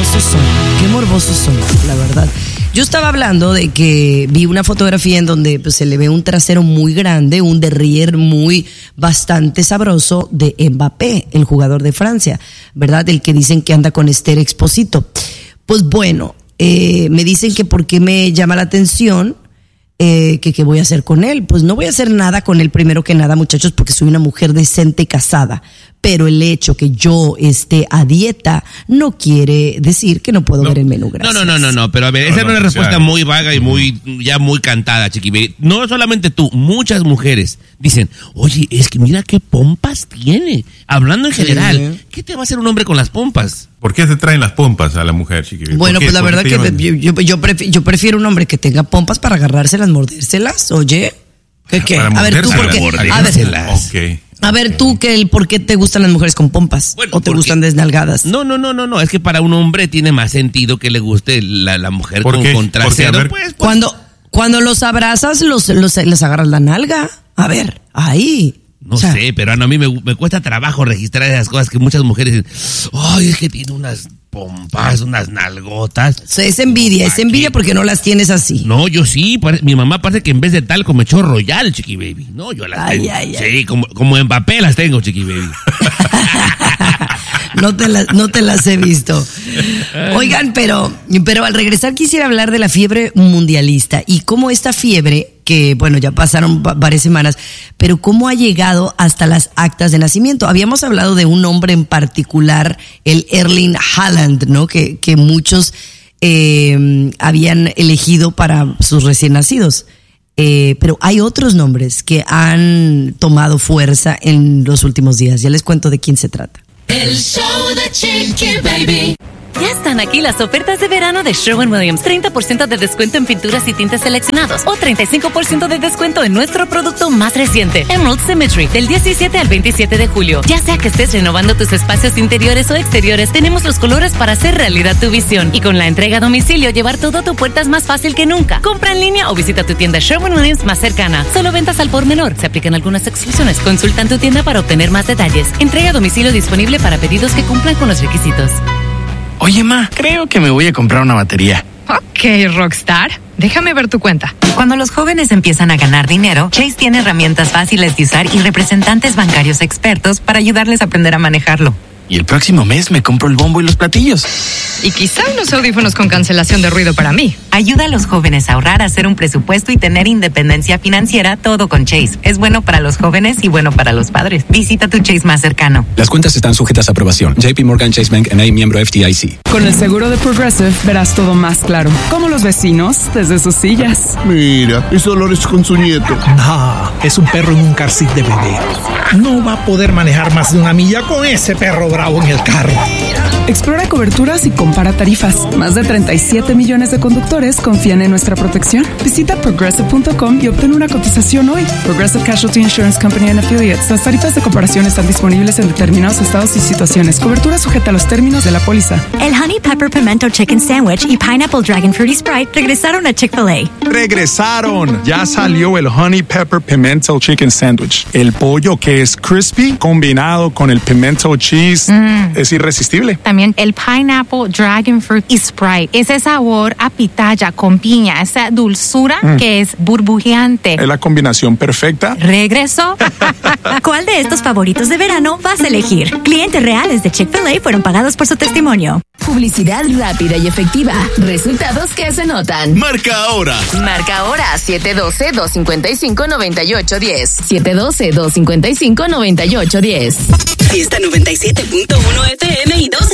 morbosos son, la verdad. Yo estaba hablando de que vi una fotografía en donde pues, se le ve un trasero muy grande, un derrier bastante sabroso de Mbappé, el jugador de Francia, ¿verdad? El que dicen que anda con Esther Exposito. Pues bueno, me dicen que por qué me llama la atención, que qué voy a hacer con él. Pues no voy a hacer nada con él primero que nada, muchachos, porque soy una mujer decente y casada. Pero el hecho que yo esté a dieta no quiere decir que no puedo ver el menú. Gracias. No, pero a ver, esa es una respuesta muy vaga y muy cantada, Chiqui. No solamente tú, muchas mujeres dicen, oye, es que mira qué pompas tiene. Hablando en general, ¿qué te va a hacer un hombre con las pompas? ¿Por qué se traen las pompas a la mujer, Chiqui? Bueno, pues la verdad que yo prefiero un hombre que tenga pompas para agarrárselas, mordérselas, oye. ¿Qué? A ver, tú, ¿por qué? A ver, tú, ¿por qué te gustan las mujeres con pompas? Bueno, ¿o te gustan desnalgadas? No, es que para un hombre tiene más sentido que le guste la mujer con trasero. Pues. Cuando los abrazas, les agarras la nalga. A ver, ahí. No sé, pero a mí me cuesta trabajo registrar esas cosas que muchas mujeres dicen, ay, es que tiene unas pompas, unas nalgotas. O sea, es envidia porque no las tienes así. No, yo sí, mi mamá parece que en vez de talco me echó Royal, Chiqui Baby. No, yo las tengo. Sí, como Mbappé las tengo, Chiqui Baby. No te las he visto. Oigan, pero al regresar quisiera hablar de la fiebre mundialista y cómo esta fiebre, que bueno, ya pasaron varias semanas, pero cómo ha llegado hasta las actas de nacimiento. Habíamos hablado de un hombre en particular, el Erling Haaland, ¿no? Que muchos habían elegido para sus recién nacidos. Pero hay otros nombres que han tomado fuerza en los últimos días. Ya les cuento de quién se trata. El show de Chiqui Baby. Ya están aquí las ofertas de verano de Sherwin-Williams. 30% de descuento en pinturas y tintes seleccionados o 35% de descuento en nuestro producto más reciente, Emerald Symmetry, del 17 al 27 de julio. Ya sea que estés renovando tus espacios interiores o exteriores, tenemos los colores para hacer realidad tu visión. Y con la entrega a domicilio, llevar todo a tu puerta es más fácil que nunca. Compra en línea o visita tu tienda Sherwin-Williams más cercana. Solo ventas al por menor. Se aplican algunas exclusiones. Consulta en tu tienda para obtener más detalles. Entrega a domicilio disponible para pedidos que cumplan con los requisitos. Oye, ma, creo que me voy a comprar una batería. Ok, Rockstar. Déjame ver tu cuenta. Cuando los jóvenes empiezan a ganar dinero, Chase tiene herramientas fáciles de usar y representantes bancarios expertos para ayudarles a aprender a manejarlo. Y el próximo mes me compro el bombo y los platillos. Y quizá unos audífonos con cancelación de ruido para mí. Ayuda a los jóvenes a ahorrar, a hacer un presupuesto y tener independencia financiera, todo con Chase. Es bueno para los jóvenes y bueno para los padres. Visita tu Chase más cercano. Las cuentas están sujetas a aprobación. JP Morgan Chase Bank N.A., miembro FDIC. Con el seguro de Progressive verás todo más claro. Como los vecinos desde sus sillas. Mira, es Dolores con su nieto. No, es un perro en un car seat de bebé. No va a poder manejar más de 1 milla con ese perro bravo en el carro. Explora coberturas y compara tarifas. Más de 37 millones de conductores confían en nuestra protección. Visita Progressive.com y obtén una cotización hoy. Progressive Casualty Insurance Company and Affiliates. Las tarifas de comparación están disponibles en determinados estados y situaciones. Cobertura sujeta a los términos de la póliza. El Honey Pepper Pimento Chicken Sandwich y Pineapple Dragon Fruity Sprite regresaron a Chick-fil-A. ¡Regresaron! Ya salió el Honey Pepper Pimento Chicken Sandwich. El pollo que es crispy combinado con el pimento cheese es irresistible. También el Pineapple Dragon Fruit y Sprite. Ese sabor a pitaya con piña, esa dulzura que es burbujeante. Es la combinación perfecta. ¿Regresó? ¿Cuál de estos favoritos de verano vas a elegir? Clientes reales de Chick-fil-A fueron pagados por su testimonio. Publicidad rápida y efectiva. Resultados que se notan. Marca ahora. Marca ahora 712-255-9810. 712-255-9810. Fiesta 97.1 FM y 2